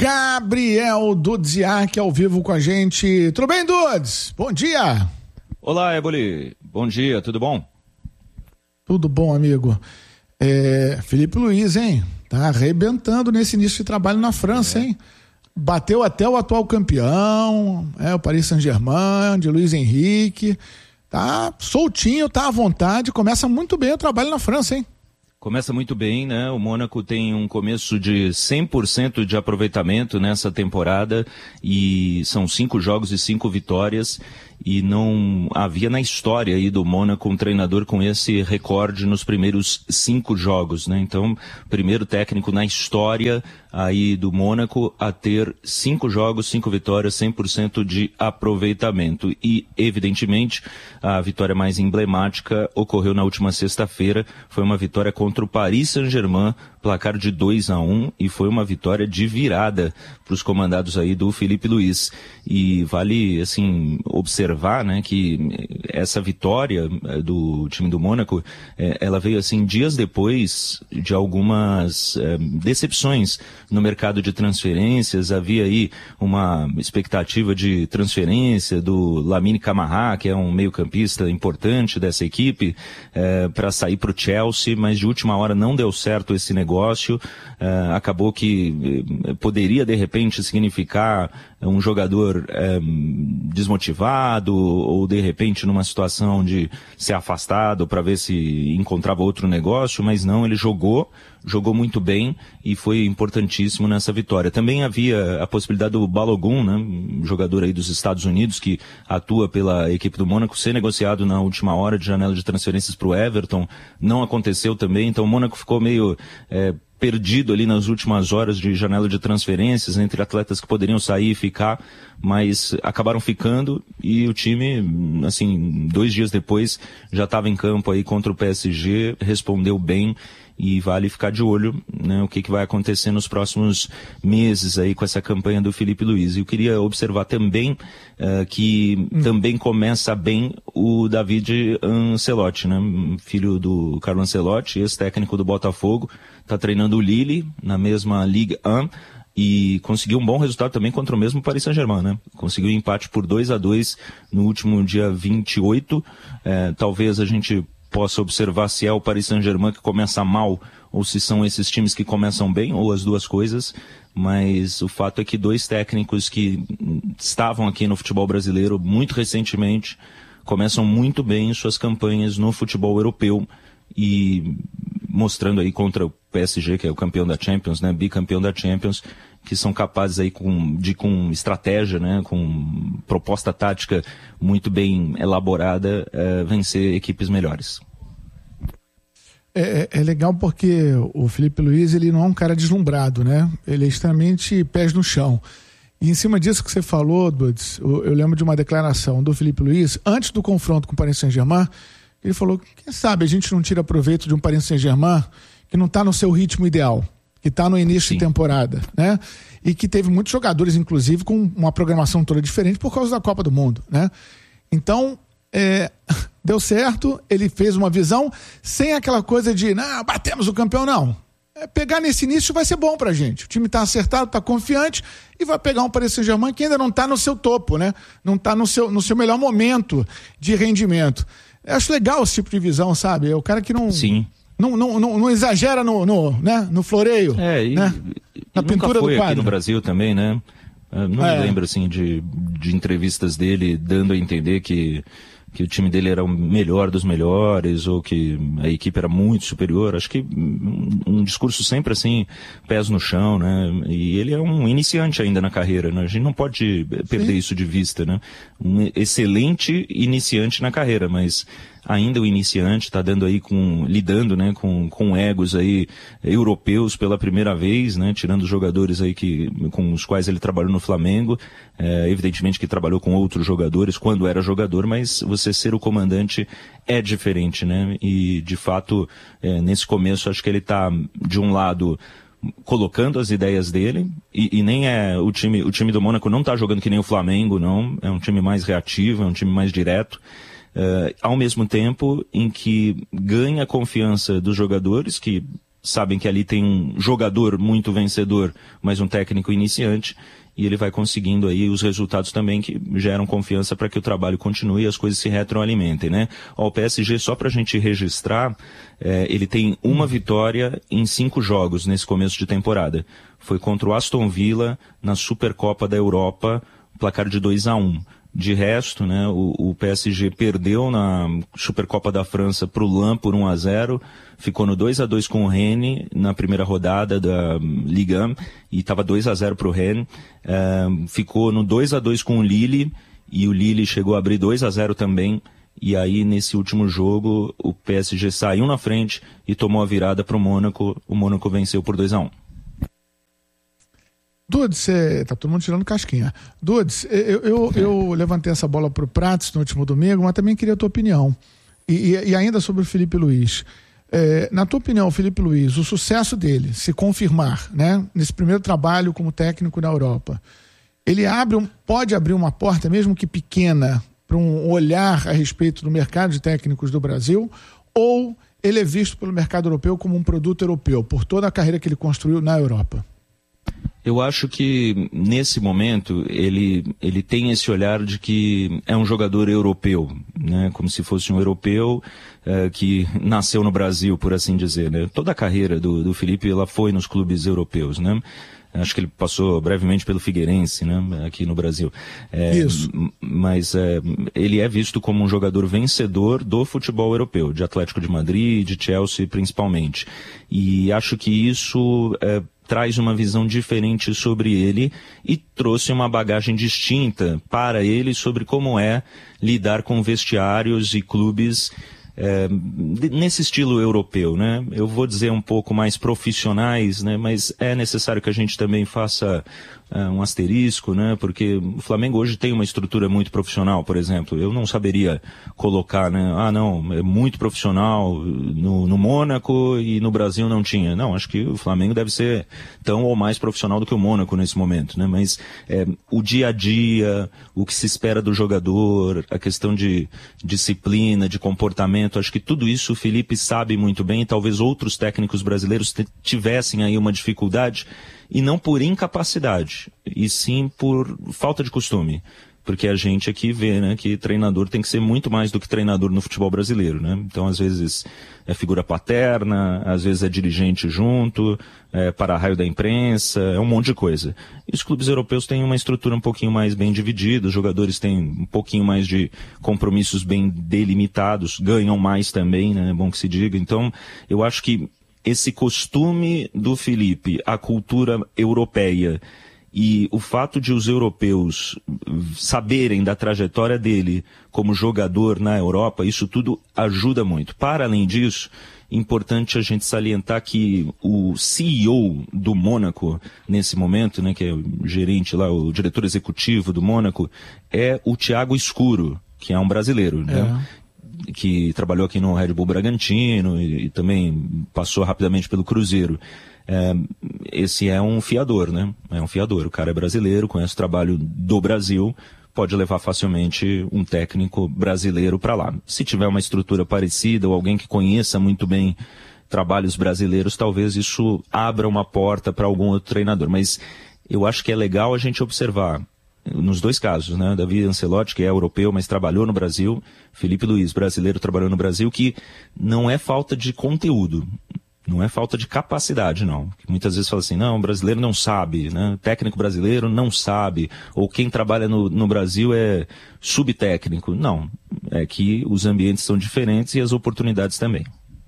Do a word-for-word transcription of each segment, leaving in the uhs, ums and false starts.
Gabriel Dudziak ao vivo com a gente. Tudo bem, Dudes? Bom dia. Olá, Eboli. Bom dia, tudo bom? Tudo bom, amigo. É, Felipe Luiz, hein? Tá arrebentando nesse início de trabalho na França, é. hein? Bateu até o atual campeão, é, o Paris Saint-Germain, de Luiz Henrique. Tá soltinho, tá à vontade. Começa muito bem o trabalho na França, hein? Começa muito bem, né? O Mônaco tem um começo de cem por cento de aproveitamento nessa temporada e são cinco jogos e cinco vitórias e não havia na história aí do Mônaco um treinador com esse recorde nos primeiros cinco jogos, né? Então, primeiro técnico na história aí do Mônaco a ter cinco jogos, cinco vitórias, cem por cento de aproveitamento. E, evidentemente, a vitória mais emblemática ocorreu na última sexta-feira. Foi uma vitória contra o Paris Saint-Germain, placar de dois a um, e foi uma vitória de virada para os comandados aí do Felipe Luiz. E vale, assim, observar, né, que essa vitória do time do Mônaco, é, ela veio, assim, dias depois de algumas é, decepções no mercado de transferências. Havia aí uma expectativa de transferência do Lamine Camara, que é um meio-campista importante dessa equipe, é, para sair para o Chelsea, mas de última hora não deu certo esse negócio. É, acabou que poderia de repente significar um jogador é, desmotivado ou de repente numa situação de ser afastado para ver se encontrava outro negócio, mas não, ele jogou, jogou muito bem e foi importantíssimo nessa vitória. Também havia a possibilidade do Balogun, né, um jogador aí dos Estados Unidos que atua pela equipe do Mônaco, ser negociado na última hora de janela de transferências para o Everton. Não aconteceu também, então o Mônaco ficou meio é, perdido ali nas últimas horas de janela de transferências entre atletas que poderiam sair e ficar, mas acabaram ficando e o time, assim, dois dias depois já estava em campo aí contra o P S G, respondeu bem. E vale ficar de olho, né, o que, que vai acontecer nos próximos meses aí com essa campanha do Felipe Luiz. E eu queria observar também uh, que hum. também começa bem o David Ancelotti, né, filho do Carlo Ancelotti, ex-técnico do Botafogo, está treinando o Lille na mesma Ligue um e conseguiu um bom resultado também contra o mesmo Paris Saint-Germain, né? Conseguiu um empate por dois a dois no último dia vinte e oito. É, talvez a gente possa observar se é o Paris Saint-Germain que começa mal ou se são esses times que começam bem, ou as duas coisas, mas o fato é que dois técnicos que estavam aqui no futebol brasileiro muito recentemente começam muito bem em suas campanhas no futebol europeu e mostrando aí contra o P S G, que é o campeão da Champions, né, bicampeão da Champions, que são capazes aí com, de com estratégia, né, com proposta tática muito bem elaborada, é, vencer equipes melhores. É, é legal porque o Felipe Luiz, ele não é um cara deslumbrado, né? Ele é extremamente pés no chão. E em cima disso que você falou, Dudes, eu lembro de uma declaração do Felipe Luiz, antes do confronto com o Paris Saint-Germain, ele falou, quem sabe a gente não tira proveito de um Paris Saint-Germain que não está no seu ritmo ideal, que está no início Sim. de temporada, né? E que teve muitos jogadores, inclusive, com uma programação toda diferente por causa da Copa do Mundo, né? Então, é, deu certo, ele fez uma visão sem aquela coisa de, não, batemos o campeão, não. É, pegar nesse início vai ser bom pra gente. O time está acertado, está confiante e vai pegar um Paris Saint-Germain que ainda não está no seu topo, né? Não está no seu, no seu melhor momento de rendimento. Eu acho legal esse tipo de visão, sabe? É o cara que não... Sim. Não, não, não, não exagera no, no, né? no floreio. É, e, né? Na e pintura nunca foi do quadro. Aqui no Brasil também, né? Eu não é. me lembro assim de, de entrevistas dele dando a entender que, que o time dele era o melhor dos melhores ou que a equipe era muito superior. Acho que um, um discurso sempre assim, pés no chão, né? E ele é um iniciante ainda na carreira, né? A gente não pode perder Sim. isso de vista, né? Um excelente iniciante na carreira, mas ainda o iniciante está dando aí com, lidando, né, com, com egos aí europeus pela primeira vez, né, tirando os jogadores aí que, com os quais ele trabalhou no Flamengo, é, evidentemente que trabalhou com outros jogadores quando era jogador, mas você ser o comandante é diferente, né, e de fato, é, nesse começo acho que ele está de um lado colocando as ideias dele, e, e nem é o time, o time do Mônaco não está jogando que nem o Flamengo, não, é um time mais reativo, é um time mais direto. Uh, ao mesmo tempo em que ganha a confiança dos jogadores, que sabem que ali tem um jogador muito vencedor, mas um técnico iniciante, e ele vai conseguindo aí os resultados também que geram confiança para que o trabalho continue e as coisas se retroalimentem, né? Ó, o P S G, só para a gente registrar, é, ele tem uma vitória em cinco jogos nesse começo de temporada. Foi contra o Aston Villa na Supercopa da Europa, placar de dois a um. De resto, né, o, o P S G perdeu na Supercopa da França para o Lens por um a zero, ficou no dois a dois com o Rennes na primeira rodada da Ligue um e estava dois a zero para o Rennes, é, ficou no dois a dois com o Lille e o Lille chegou a abrir dois a zero também, e aí nesse último jogo o P S G saiu na frente e tomou a virada para o Mônaco, o Mônaco venceu por dois a um. Dudes, você... tá todo mundo tirando casquinha. Dudes, eu, eu, eu levantei essa bola pro Prats no último domingo, mas também queria a tua opinião. E, e, e ainda sobre o Filipe Luís. É, na tua opinião, Filipe Luís, o sucesso dele, se confirmar, né, nesse primeiro trabalho como técnico na Europa, ele abre um, pode abrir uma porta, mesmo que pequena, para um olhar a respeito do mercado de técnicos do Brasil, ou ele é visto pelo mercado europeu como um produto europeu, por toda a carreira que ele construiu na Europa? Eu acho que, nesse momento, ele, ele tem esse olhar de que é um jogador europeu, né? Como se fosse um europeu é, que nasceu no Brasil, por assim dizer, né? Toda a carreira do, do Filipe, ela foi nos clubes europeus, né? Acho que ele passou brevemente pelo Figueirense, né? Aqui no Brasil. É, Isso. Mas é, ele é visto como um jogador vencedor do futebol europeu, de Atlético de Madrid, de Chelsea principalmente. E acho que isso... É, traz uma visão diferente sobre ele e trouxe uma bagagem distinta para ele sobre como é lidar com vestiários e clubes é, nesse estilo europeu, né? Eu vou dizer um pouco mais profissionais, né? Mas é necessário que a gente também faça é, um asterisco, né? Porque o Flamengo hoje tem uma estrutura muito profissional, por exemplo. Eu não saberia colocar, né? Ah, não, é muito profissional no, no Mônaco e no Brasil não tinha. Não, acho que o Flamengo deve ser tão ou mais profissional do que o Mônaco nesse momento, né? Mas é, o dia a dia, o que se espera do jogador, a questão de disciplina, de comportamento, acho que tudo isso o Filipe sabe muito bem e talvez outros técnicos brasileiros tivessem aí uma dificuldade, e não por incapacidade, e sim por falta de costume. Porque a gente aqui vê, né, que treinador tem que ser muito mais do que treinador no futebol brasileiro, né? Então, às vezes, é figura paterna, às vezes é dirigente junto, é para-raio da imprensa, é um monte de coisa. E os clubes europeus têm uma estrutura um pouquinho mais bem dividida, os jogadores têm um pouquinho mais de compromissos bem delimitados, ganham mais também, né? É bom que se diga. Então, eu acho que esse costume do Filipe, a cultura europeia, e o fato de os europeus saberem da trajetória dele como jogador na Europa, isso tudo ajuda muito. Para além disso, importante a gente salientar que o C E O do Mônaco, nesse momento, né, que é o gerente lá, o diretor executivo do Mônaco, é o Thiago Escuro, que é um brasileiro, né? É. Que trabalhou aqui no Red Bull Bragantino e, e também passou rapidamente pelo Cruzeiro. É, esse é um fiador, né? É um fiador. O cara é brasileiro, conhece o trabalho do Brasil, pode levar facilmente um técnico brasileiro para lá. Se tiver uma estrutura parecida ou alguém que conheça muito bem trabalhos brasileiros, talvez isso abra uma porta para algum outro treinador. Mas eu acho que é legal a gente observar nos dois casos, né? Davi Ancelotti, que é europeu, mas trabalhou no Brasil, Filipe Luís, brasileiro, trabalhou no Brasil, que não é falta de conteúdo, não é falta de capacidade, não. Muitas vezes fala assim, não, o brasileiro não sabe, né? O técnico brasileiro não sabe, ou quem trabalha no, no Brasil é subtécnico. Não, é que os ambientes são diferentes e as oportunidades também.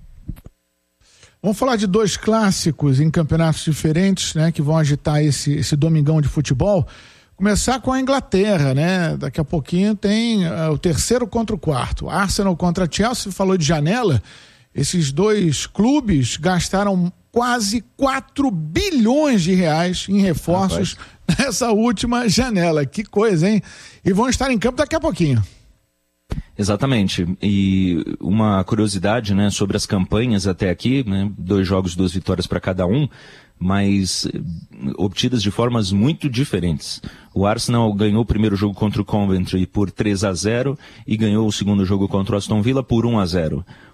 Vamos falar de dois clássicos em campeonatos diferentes, né? Que vão agitar esse, esse domingão de futebol. Começar com a Inglaterra, né? Daqui a pouquinho tem uh, o terceiro contra o quarto. Arsenal contra Chelsea, falou de janela. Esses dois clubes gastaram quase quatro bilhões de reais em reforços Rapaz. nessa última janela. Que coisa, hein? E vão estar em campo daqui a pouquinho. Exatamente. E uma curiosidade, né, sobre as campanhas até aqui, né? Dois jogos, duas vitórias para cada um, mas obtidas de formas muito diferentes. O Arsenal ganhou o primeiro jogo contra o Coventry por três a zero e ganhou o segundo jogo contra o Aston Villa por um a zero.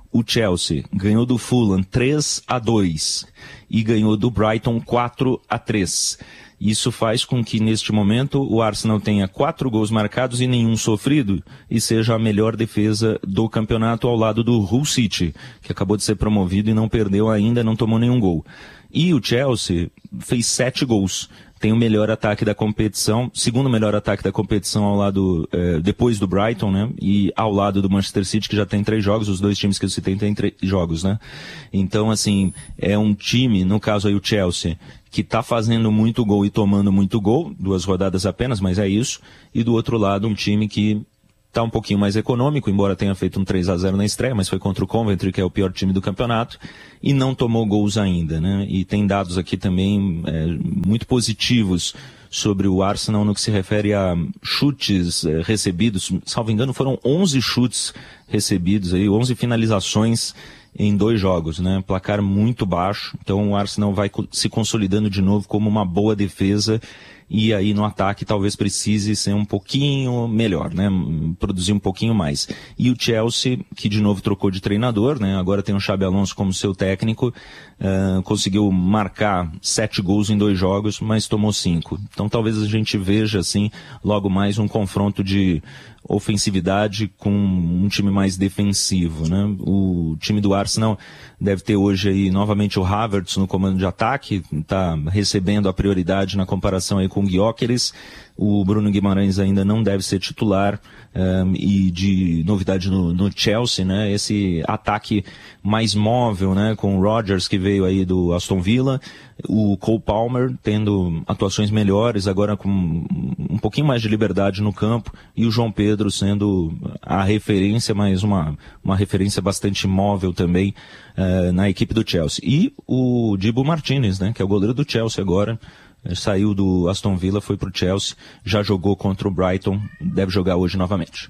o Chelsea ganhou do Fulham três a dois e ganhou do Brighton quatro a três. Isso faz com que, neste momento, o Arsenal tenha quatro gols marcados e nenhum sofrido e seja a melhor defesa do campeonato ao lado do Hull City, que acabou de ser promovido e não perdeu ainda, não tomou nenhum gol. E o Chelsea fez sete gols. Tem o melhor ataque da competição, segundo melhor ataque da competição ao lado, eh, depois do Brighton, né? E ao lado do Manchester City, que já tem três jogos, os dois times que eu citei têm três jogos, né? Então, assim, é um time, no caso aí o Chelsea, que tá fazendo muito gol e tomando muito gol, duas rodadas apenas, mas é isso. E do outro lado, um time que tá um pouquinho mais econômico, embora tenha feito um três a zero na estreia, mas foi contra o Coventry, que é o pior time do campeonato, e não tomou gols ainda, né? E tem dados aqui também é, muito positivos sobre o Arsenal no que se refere a chutes é, recebidos. Salvo engano, foram onze chutes recebidos, aí, onze finalizações em dois jogos, né? Placar muito baixo, então o Arsenal vai se consolidando de novo como uma boa defesa. E aí no ataque talvez precise ser um pouquinho melhor, né? Produzir um pouquinho mais. E o Chelsea, que de novo trocou de treinador, né? Agora tem o Xabi Alonso como seu técnico, uh, conseguiu marcar sete gols em dois jogos, mas tomou cinco. Então talvez a gente veja, assim, logo mais um confronto de ofensividade com um time mais defensivo, né? O time do Arsenal deve ter hoje aí novamente o Havertz no comando de ataque, está recebendo a prioridade na comparação aí com o Gyökeres. O Bruno Guimarães ainda não deve ser titular, um, e de novidade no, no Chelsea, né? Esse ataque mais móvel, né? Com o Rodgers, que veio aí do Aston Villa, o Cole Palmer tendo atuações melhores, agora com um pouquinho mais de liberdade no campo, e o João Pedro sendo a referência, mas uma, uma referência bastante móvel também uh, na equipe do Chelsea. E o Dibu Martinez, né? Que é o goleiro do Chelsea agora, saiu do Aston Villa, foi pro Chelsea, já jogou contra o Brighton, deve jogar hoje novamente.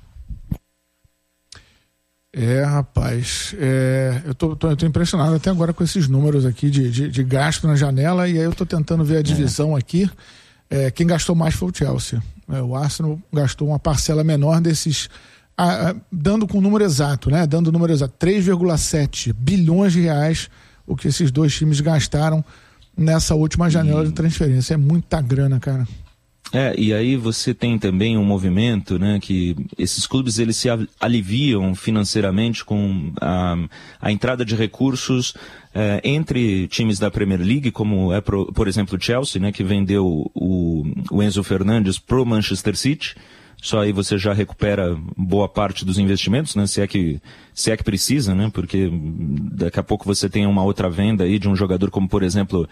É, rapaz, é, eu, tô, tô, eu tô impressionado até agora com esses números aqui de, de, de gasto na janela, e aí eu tô tentando ver a divisão é. aqui. É, quem gastou mais foi o Chelsea. É, o Arsenal gastou uma parcela menor desses, a, a, dando com o número exato, né? Dando o número exato, três vírgula sete bilhões de reais, o que esses dois times gastaram nessa última janela e... de transferência. É muita grana, cara. É, e aí você tem também um movimento, né, que esses clubes eles se aliviam financeiramente com a, a entrada de recursos é, entre times da Premier League, como é, por, por exemplo, o Chelsea, né, que vendeu o, o Enzo Fernandes pro Manchester City. Só aí você já recupera boa parte dos investimentos, né? Se é que, se é que precisa, né? Porque daqui a pouco você tem uma outra venda aí de um jogador como, por exemplo,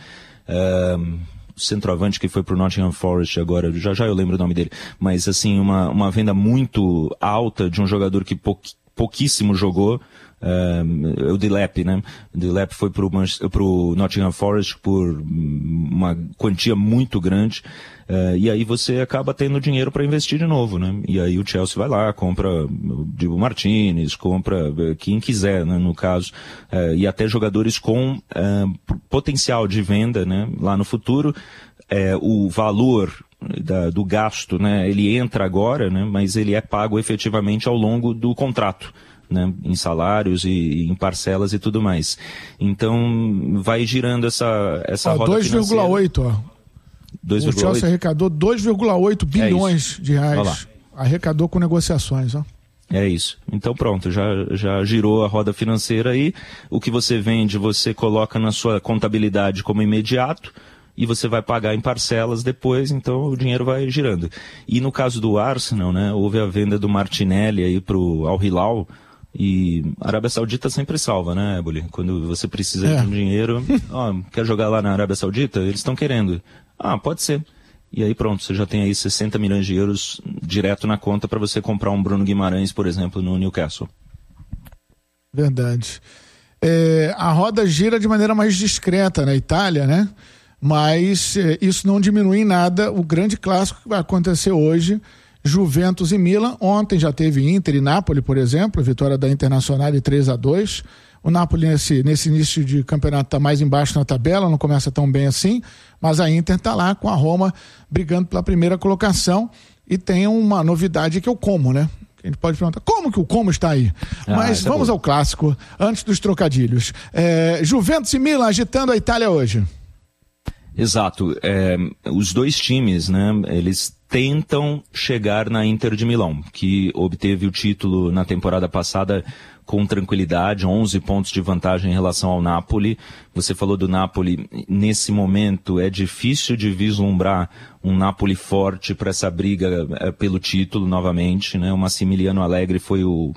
uh, o centroavante que foi pro Nottingham Forest agora, já já eu lembro o nome dele, mas assim, uma, uma venda muito alta de um jogador que pou, pouquíssimo jogou, uh, o Delap, né? O Delap foi pro, pro Nottingham Forest por uma quantia muito grande. Uh, e aí você acaba tendo dinheiro para investir de novo, né? E aí o Chelsea vai lá, compra o Dibu Martinez, compra quem quiser, né, no caso, uh, e até jogadores com uh, potencial de venda, né, lá no futuro. Uh, o valor da, do gasto, né, ele entra agora, né, mas ele é pago efetivamente ao longo do contrato, né, em salários e, e em parcelas e tudo mais. Então vai girando essa, essa ó, roda dois vírgula oito, ó. dois vírgula oito. O Chelsea arrecadou dois vírgula oito bilhões é de reais. Arrecadou com negociações, ó. É isso. Então pronto, já, já girou a roda financeira aí. O que você vende, você coloca na sua contabilidade como imediato e você vai pagar em parcelas depois, então o dinheiro vai girando. E no caso do Arsenal, né, houve a venda do Martinelli aí pro Al Hilal. E a Arábia Saudita sempre salva, né, Eboli? Quando você precisa é. de um dinheiro, ó, quer jogar lá na Arábia Saudita? Eles estão querendo. Ah, pode ser. E aí pronto, você já tem aí sessenta milhões de euros direto na conta para você comprar um Bruno Guimarães, por exemplo, no Newcastle. Verdade. É, a roda gira de maneira mais discreta na Itália, né? Mas é, isso não diminui em nada o grande clássico que vai acontecer hoje, Juventus e Milan. Ontem já teve Inter e Napoli, por exemplo, a vitória da Internacional de três a dois. O Napoli nesse, nesse início de campeonato está mais embaixo na tabela, não começa tão bem assim, mas a Inter está lá com a Roma brigando pela primeira colocação. E tem uma novidade que é o Como, né? A gente pode perguntar, como que o como está aí? Ah, Mas vamos bom. ao clássico, antes dos trocadilhos. É, Juventus e Milan agitando a Itália hoje. Exato. É, os dois times, né, eles tentam chegar na Inter de Milão, que obteve o título na temporada passada com tranquilidade, onze pontos de vantagem em relação ao Napoli. Você falou do Napoli, nesse momento é difícil de vislumbrar um Napoli forte para essa briga é, pelo título novamente, né? O Massimiliano Allegri foi o,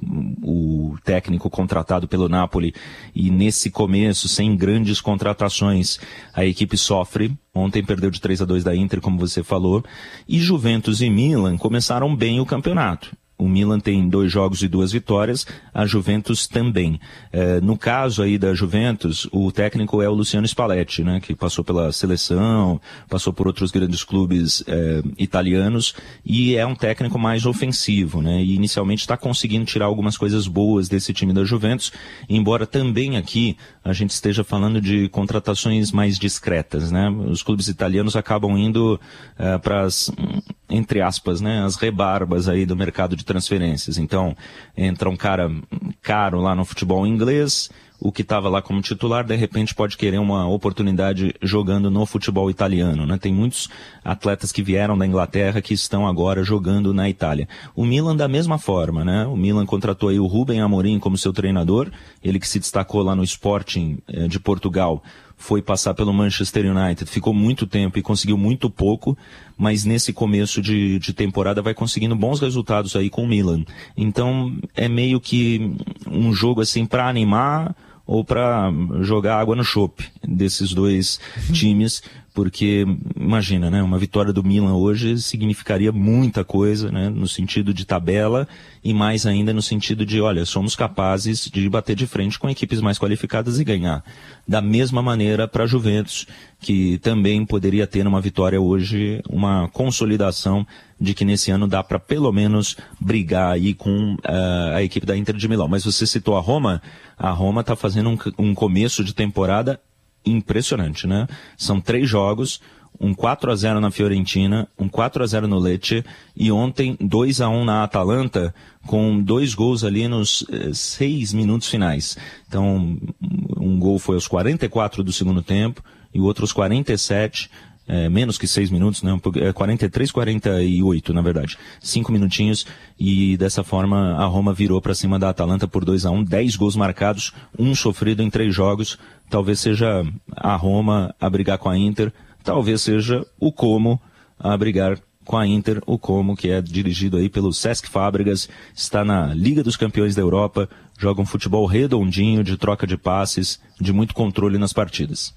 o técnico contratado pelo Napoli e nesse começo, sem grandes contratações, a equipe sofre. Ontem perdeu de três a dois da Inter, como você falou, e Juventus e Milan começaram bem o campeonato. O Milan tem dois jogos e duas vitórias, a Juventus também. É, no caso aí da Juventus, o técnico é o Luciano Spalletti, né, que passou pela seleção, passou por outros grandes clubes é, italianos, e é um técnico mais ofensivo, né, e inicialmente está conseguindo tirar algumas coisas boas desse time da Juventus, embora também aqui a gente esteja falando de contratações mais discretas, né, os clubes italianos acabam indo é, para as, entre aspas, né, as rebarbas aí do mercado de transferências. Então, entra um cara caro lá no futebol inglês, o que estava lá como titular, de repente pode querer uma oportunidade jogando no futebol italiano, né? Tem muitos atletas que vieram da Inglaterra que estão agora jogando na Itália. O Milan da mesma forma, né? O Milan contratou aí o Rubem Amorim como seu treinador, ele que se destacou lá no Sporting eh, de Portugal, foi passar pelo Manchester United, ficou muito tempo e conseguiu muito pouco, mas nesse começo de, de temporada vai conseguindo bons resultados aí com o Milan. Então é meio que um jogo assim para animar ou para jogar água no chope desses dois times, porque imagina, né, uma vitória do Milan hoje significaria muita coisa, né, no sentido de tabela e mais ainda no sentido de, olha, somos capazes de bater de frente com equipes mais qualificadas e ganhar. Da mesma maneira para a Juventus, que também poderia ter numa vitória hoje uma consolidação de que nesse ano dá para pelo menos brigar aí com uh, a equipe da Inter de Milão. Mas você citou a Roma, a Roma está fazendo um, um começo de temporada impressionante, né? São três jogos, um quatro a zero na Fiorentina, um quatro a zero no Lecce e ontem dois a um na Atalanta, com dois gols ali nos eh, seis minutos finais. Então, um gol foi aos quarenta e quatro do segundo tempo e o outro aos quarenta e sete, é, menos que seis minutos, né? quarenta e três, quarenta e oito, na verdade. Cinco minutinhos e dessa forma a Roma virou para cima da Atalanta por dois a um, dez gols marcados, um sofrido em três jogos. Talvez seja a Roma a brigar com a Inter, talvez seja o Como a brigar com a Inter, o Como, que é dirigido aí pelo Cesc Fábregas, está na Liga dos Campeões da Europa, joga um futebol redondinho, de troca de passes, de muito controle nas partidas.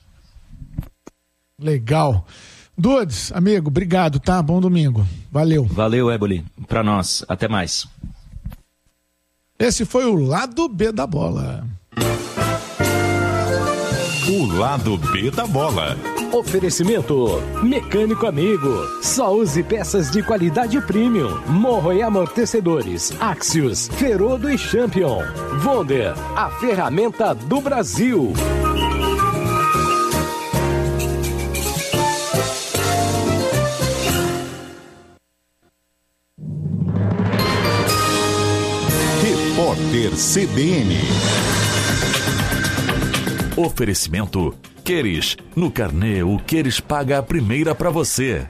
Legal. Dudes, amigo, obrigado, tá? Bom domingo. Valeu. Valeu, Éboli. Pra nós. Até mais. Esse foi o Lado B da Bola. O Lado B da Bola. Oferecimento Mecânico Amigo. Só use peças de qualidade premium. Morro e amortecedores. Axios, Ferodo e Champion. Wonder, a ferramenta do Brasil. Repórter C B N. Oferecimento Queres. No carnê, o Queres paga a primeira para você.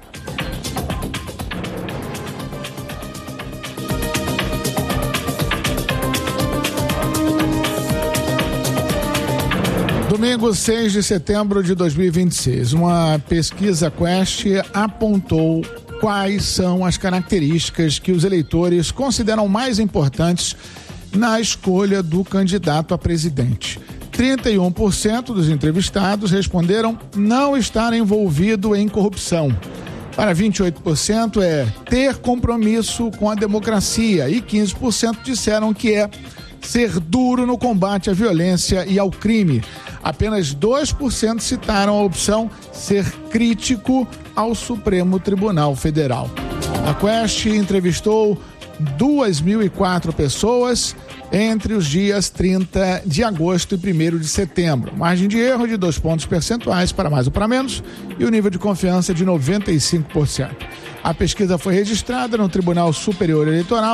Domingo seis de setembro de dois mil e vinte e seis, uma pesquisa Quest apontou quais são as características que os eleitores consideram mais importantes na escolha do candidato a presidente. trinta e um por cento dos entrevistados responderam não estar envolvido em corrupção. Para vinte e oito por cento é ter compromisso com a democracia e quinze por cento disseram que é ser duro no combate à violência e ao crime. Apenas dois por cento citaram a opção ser crítico ao Supremo Tribunal Federal. A Quest entrevistou duas mil e quatro pessoas entre os dias trinta de agosto e primeiro de setembro. Margem de erro de dois pontos percentuais para mais ou para menos e o nível de confiança de noventa e cinco por cento. A pesquisa foi registrada no Tribunal Superior Eleitoral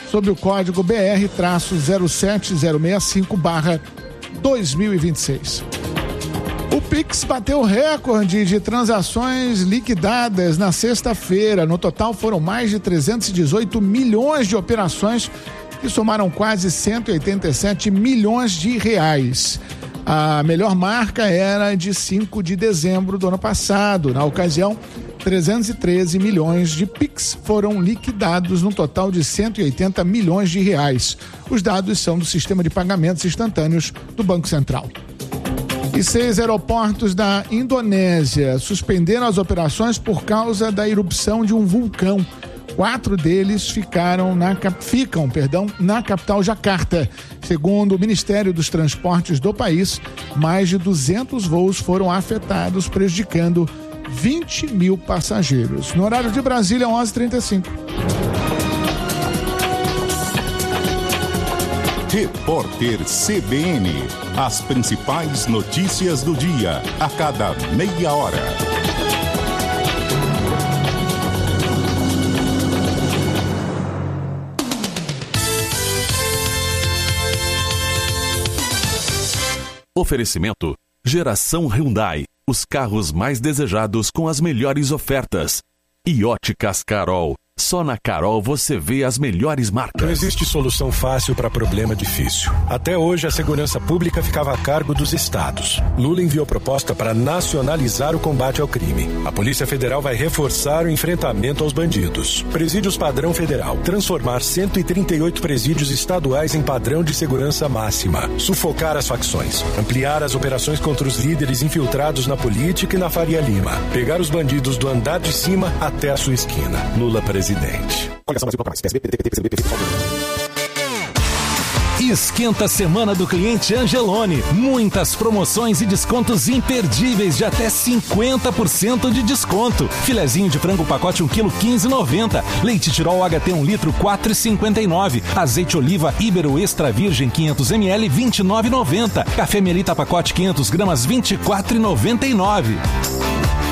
sob o código B R zero sete zero seis cinco barra dois mil e vinte e seis. O Pix bateu recorde de transações liquidadas na sexta-feira. No total foram mais de trezentos e dezoito milhões de operações que somaram quase cento e oitenta e sete milhões de reais. A melhor marca era de cinco de dezembro do ano passado. Na ocasião, trezentos e treze milhões de Pix foram liquidados num total de cento e oitenta milhões de reais. Os dados são do sistema de pagamentos instantâneos do Banco Central. E seis aeroportos da Indonésia suspenderam as operações por causa da erupção de um vulcão. Quatro deles ficaram na, ficam perdão, na capital Jacarta. Segundo o Ministério dos Transportes do país, mais de duzentos voos foram afetados, prejudicando vinte mil passageiros. No horário de Brasília, onze e trinta e cinco. Repórter C B N. As principais notícias do dia, a cada meia hora. Oferecimento: Geração Hyundai. Os carros mais desejados com as melhores ofertas. E Óticas Carol. Só na Carol você vê as melhores marcas. Não existe solução fácil para problema difícil. Até hoje, a segurança pública ficava a cargo dos estados. Lula enviou proposta para nacionalizar o combate ao crime. A Polícia Federal vai reforçar o enfrentamento aos bandidos. Presídios padrão federal. Transformar cento e trinta e oito presídios estaduais em padrão de segurança máxima. Sufocar as facções. Ampliar as operações contra os líderes infiltrados na política e na Faria Lima. Pegar os bandidos do andar de cima até a sua esquina. Lula presidente. Esquenta a semana do cliente Angelone. Muitas promoções e descontos imperdíveis de até cinquenta por cento de desconto. Filezinho de frango pacote um quilo quinze reais e noventa centavos. Leite Tirol H T um litro quatro reais e cinquenta e nove centavos. Azeite oliva Ibero Extra Virgem quinhentos mililitros vinte e nove reais e noventa centavos. Café Melita pacote quinhentos gramas vinte e quatro reais e noventa e nove centavos.